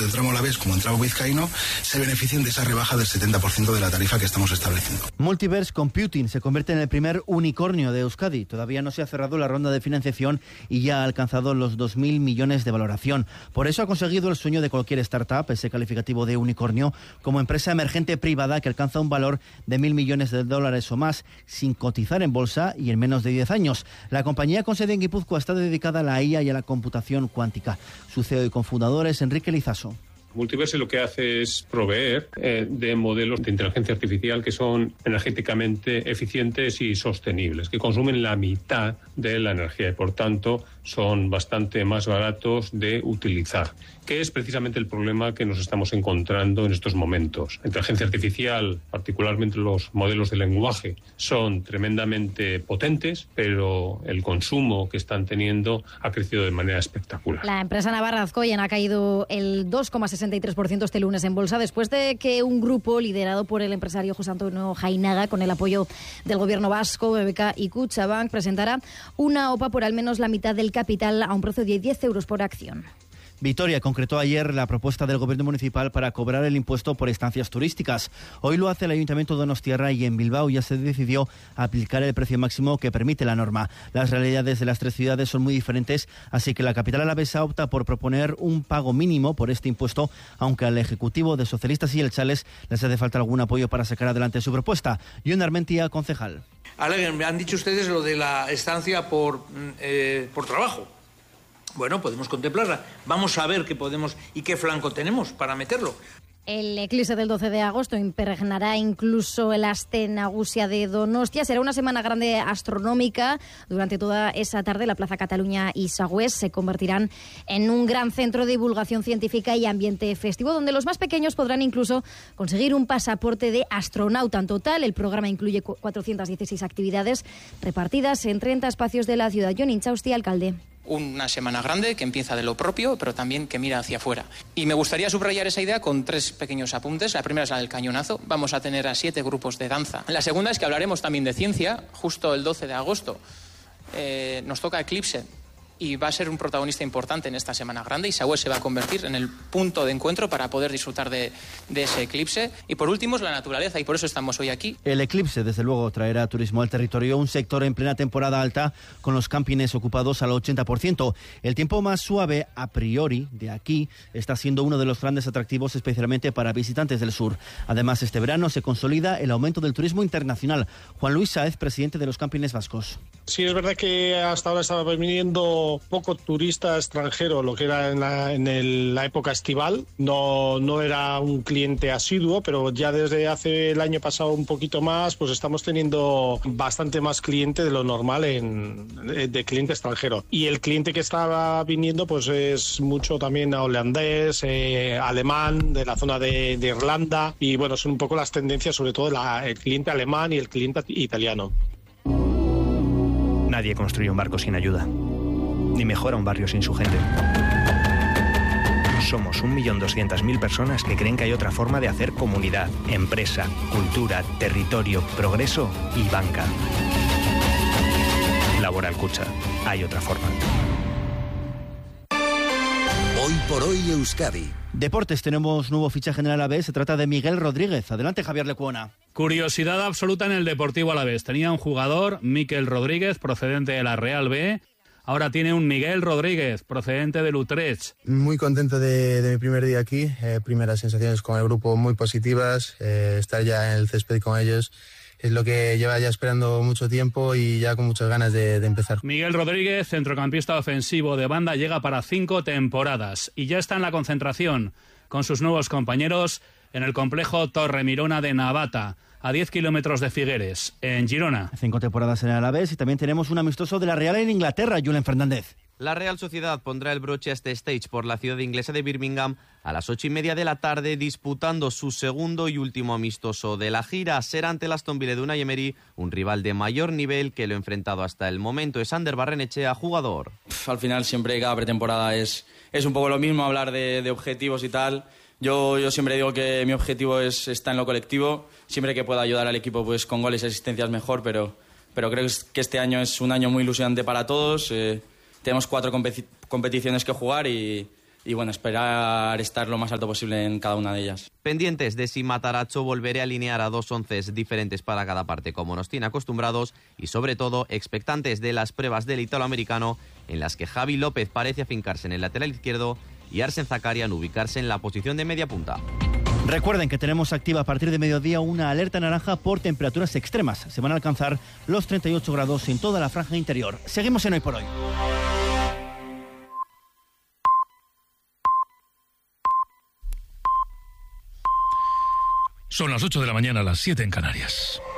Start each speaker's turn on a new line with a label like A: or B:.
A: el tramo Alavés como el tramo vizcaíno se beneficien de esa rebaja del 70% de la tarifa que estamos estableciendo.
B: Multiverse Computing se convierte en el primer unicornio de Euskadi. Todavía no se ha cerrado la ronda de financiación y ya ha alcanzado los 2.000 millones de valoración. Por eso ha conseguido el sueño de cualquier startup, ese calificativo de unicornio, como empresa emergente privada que alcanza un valor de 1.000 millones de dólares o más, sin cotizar en bolsa y en menos de 10 años. La compañía con sede en Guipúzcoa está dedicada a la IA y a la computación cuántica. Su CEO y cofundador es Enrique Lizaso.
C: Multiverse lo que hace es proveer de modelos de inteligencia artificial que son energéticamente eficientes y sostenibles, que consumen la mitad de la energía y por tanto son bastante más baratos de utilizar, que es precisamente el problema que nos estamos encontrando en estos momentos. La inteligencia artificial, particularmente los modelos de lenguaje, son tremendamente potentes, pero el consumo que están teniendo ha crecido de manera espectacular.
D: La empresa navarra Azcoyen ha caído el 2,63% este lunes en bolsa después de que un grupo liderado por el empresario José Antonio Jainaga, con el apoyo del gobierno vasco, BBK y Kutxabank, presentara una OPA por al menos la mitad del capital a un precio de 10 euros por acción.
B: Vitoria concretó ayer la propuesta del gobierno municipal para cobrar el impuesto por estancias turísticas. Hoy lo hace el Ayuntamiento de Donostiarra y en Bilbao ya se decidió aplicar el precio máximo que permite la norma. Las realidades de las tres ciudades son muy diferentes, así que la capital alavesa opta por proponer un pago mínimo por este impuesto, aunque al Ejecutivo de Socialistas y Jeltzales les hace falta algún apoyo para sacar adelante su propuesta. Jon Armentia, concejal.
E: Me han dicho ustedes lo de la estancia por trabajo. Bueno, podemos contemplarla. Vamos a ver qué podemos y qué flanco tenemos para meterlo.
D: El eclipse del 12 de agosto impregnará incluso el Aste Nagusia de Donostia. Será una semana grande astronómica. Durante toda esa tarde, la Plaza Cataluña y Sagüés se convertirán en un gran centro de divulgación científica y ambiente festivo, donde los más pequeños podrán incluso conseguir un pasaporte de astronauta. En total, el programa incluye 416 actividades repartidas en 30 espacios de la ciudad. Jon Inchausti, alcalde.
F: Una semana grande que empieza de lo propio, pero también que mira hacia afuera. Y me gustaría subrayar esa idea con 3 pequeños apuntes. La primera es la del cañonazo. Vamos a tener a 7 grupos de danza. La segunda es que hablaremos también de ciencia. Justo el 12 de agosto nos toca eclipse y va a ser un protagonista importante en esta semana grande. Y Sagüés se va a convertir en el punto de encuentro para poder disfrutar de ese eclipse. Y por último es la naturaleza, y por eso estamos hoy aquí.
B: El eclipse, desde luego, traerá turismo al territorio, un sector en plena temporada alta, con los campings ocupados al 80%. El tiempo más suave, a priori, de aquí, está siendo uno de los grandes atractivos, especialmente para visitantes del sur. Además, este verano se consolida el aumento del turismo internacional. Juan Luis Sáez, presidente de los campings vascos.
G: Sí, es verdad que hasta ahora estaba viniendo poco turista extranjero, lo que era en la época estival. No era un cliente asiduo, pero ya desde hace el año pasado un poquito más, pues estamos teniendo bastante más cliente de lo normal de cliente extranjero. Y el cliente que estaba viniendo pues es mucho también holandés, alemán, de la zona de Irlanda, y bueno, son un poco las tendencias, sobre todo el cliente alemán y el cliente italiano.
H: Nadie construye un barco sin ayuda, ni mejora un barrio sin su gente. Somos 1.200.000 personas que creen que hay otra forma de hacer comunidad, empresa, cultura, territorio, progreso y banca. Laboral Kutxa. Hay otra forma.
I: Hoy por hoy Euskadi.
B: Deportes, tenemos nuevo fichaje en el Alavés. Se trata de Miguel Rodríguez. Adelante, Javier Lecuona.
J: Curiosidad absoluta en el Deportivo Alavés. Tenía un jugador, Mikel Rodríguez, procedente de la Real B. Ahora tiene un Miguel Rodríguez, procedente del Utrecht.
K: Muy contento de mi primer día aquí. Primeras sensaciones con el grupo muy positivas. Estar ya en el césped con ellos es lo que lleva ya esperando mucho tiempo y ya con muchas ganas de empezar.
J: Miguel Rodríguez, centrocampista ofensivo de banda, llega para 5 temporadas y ya está en la concentración con sus nuevos compañeros en el complejo Torre Mirona de Navata, a 10 kilómetros de Figueres, en Girona.
B: 5 temporadas en el Alavés y también tenemos un amistoso de la Real en Inglaterra, Julen Fernández.
L: La Real Sociedad pondrá el broche a este stage por la ciudad inglesa de Birmingham a las 8:30 de la tarde, disputando su segundo y último amistoso de la gira. Será ante el Aston Villa de Unai Emery, un rival de mayor nivel que lo ha enfrentado hasta el momento. Es Ander Barrenechea, jugador.
M: Al final siempre cada pretemporada es un poco lo mismo, hablar de objetivos y tal. Yo siempre digo que mi objetivo está en lo colectivo. Siempre que pueda ayudar al equipo pues con goles y asistencias mejor, pero creo que este año es un año muy ilusionante para todos. Tenemos 4 competiciones que jugar y y bueno, esperar estar lo más alto posible en cada una de ellas.
L: Pendientes de si Matarazzo volverá a alinear a 2 onces diferentes para cada parte, como nos tiene acostumbrados, y sobre todo expectantes de las pruebas del italoamericano, en las que Javi López parece afincarse en el lateral izquierdo y Arsen Zakarian ubicarse en la posición de media punta.
B: Recuerden que tenemos activa a partir de mediodía una alerta naranja por temperaturas extremas. Se van a alcanzar los 38 grados en toda la franja interior. Seguimos en Hoy por Hoy.
N: Son las 8 de la mañana, las 7 en Canarias.